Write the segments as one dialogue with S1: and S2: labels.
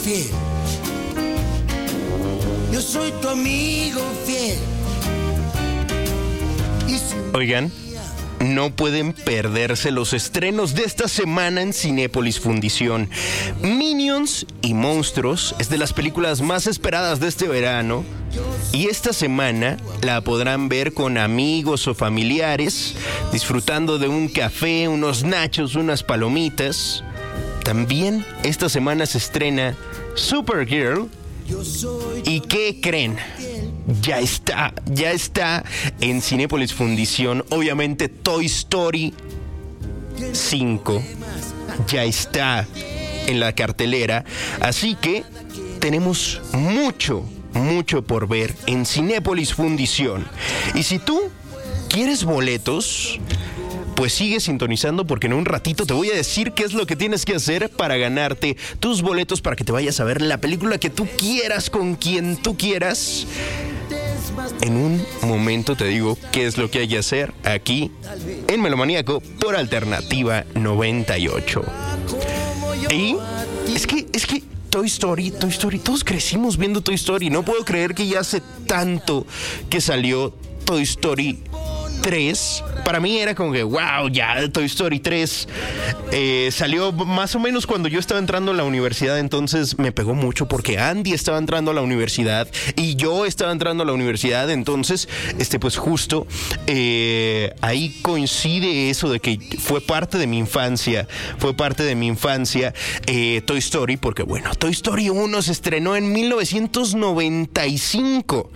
S1: fiel. Yo soy tu amigo fiel.
S2: Oigan, no pueden perderse los estrenos de esta semana en Cinépolis Fundición. Minions y Monstruos es de las películas más esperadas de este verano. Y esta semana la podrán ver con amigos o familiares, disfrutando de un café, unos nachos, unas palomitas. También esta semana se estrena Supergirl. ¿Y qué creen? Ya está en Cinépolis Fundición. Obviamente Toy Story 5 ya está en la cartelera. Así que tenemos mucho por ver en Cinépolis Fundición. Y si tú quieres boletos, pues sigue sintonizando, porque en un ratito te voy a decir qué es lo que tienes que hacer para ganarte tus boletos para que te vayas a ver la película que tú quieras, con quien tú quieras. En un momento te digo qué es lo que hay que hacer aquí en Melomaníaco por Alternativa 98. Y es que Toy Story, todos crecimos viendo Toy Story. No puedo creer que ya hace tanto que salió Toy Story 3. Para mí era como que, wow, ya Toy Story 3 salió más o menos cuando yo estaba entrando a la universidad. Entonces me pegó mucho porque Andy estaba entrando a la universidad y yo estaba entrando a la universidad. Entonces, pues justo ahí coincide eso de que fue parte de mi infancia. Toy Story, porque bueno, Toy Story 1 se estrenó en 1995.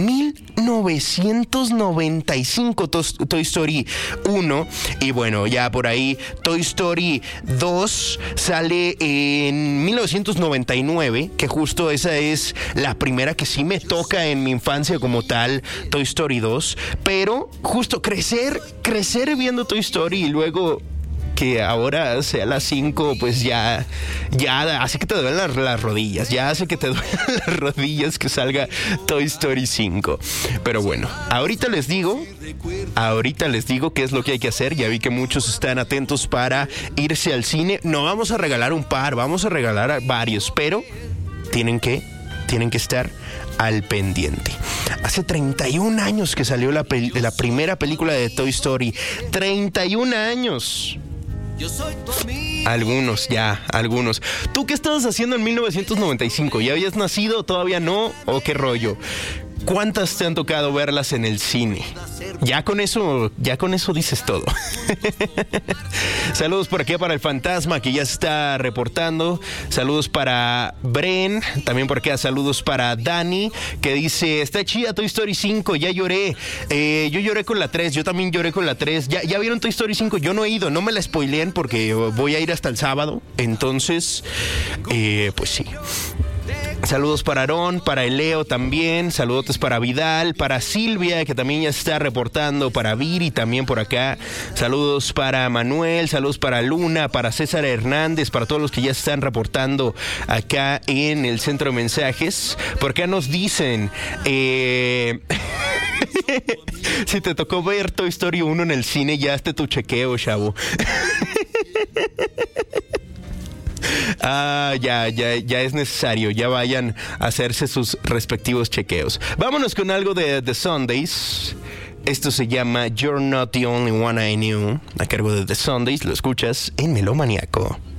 S2: 1995 Toy Story 1. Y bueno, ya por ahí Toy Story 2 sale en 1999, que justo esa es la primera que sí me toca en mi infancia como tal, Toy Story 2. Pero justo crecer viendo Toy Story y luego que ahora sea las 5, pues ya hace que te duelen las rodillas. Ya hace que te duelen las rodillas que salga Toy Story 5. Pero bueno, ahorita les digo qué es lo que hay que hacer. Ya vi que muchos están atentos para irse al cine. No vamos a regalar un par, vamos a regalar varios, pero tienen que estar al pendiente. Hace 31 años que salió la primera película de Toy Story. 31 años. Algunos. ¿Tú qué estabas haciendo en 1995? ¿Ya habías nacido? ¿Todavía no? ¿O qué rollo? ¿Cuántas te han tocado verlas en el cine? Ya con eso dices todo. Saludos por aquí para el Fantasma, que ya está reportando. Saludos para Bren, también por acá. Saludos para Dani, que dice: está chida Toy Story 5, ya lloré. Yo lloré con la 3, yo también lloré con la 3. ¿Ya vieron Toy Story 5? Yo no he ido, no me la spoileen porque voy a ir hasta el sábado. Entonces, pues sí. Saludos para Aarón, para el Leo también, saludotes para Vidal, para Silvia, que también ya está reportando, para Viri también por acá, saludos para Manuel, saludos para Luna, para César Hernández, para todos los que ya están reportando acá en el centro de mensajes. Por acá nos dicen, si te tocó ver Toy Story 1 en el cine, ya hazte tu chequeo, chavo. Ya es necesario. Ya vayan a hacerse sus respectivos chequeos. Vámonos con algo de The Sundays. Esto se llama You're Not the Only One I Knew, a cargo de The Sundays. Lo escuchas en Melomaníaco.